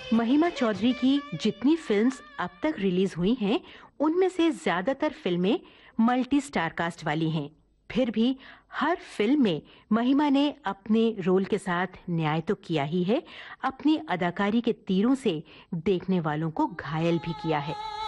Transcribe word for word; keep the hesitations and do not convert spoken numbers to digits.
महिमा चौधरी की जितनी फिल्म्स अब तक रिलीज हुई हैं, उनमें से ज्यादातर फिल्में मल्टी स्टार कास्ट वाली हैं। फिर भी हर फिल्म में महिमा ने अपने रोल के साथ न्याय तो किया ही है, अपनी अदाकारी के तीरों से देखने वालों को घायल भी किया है।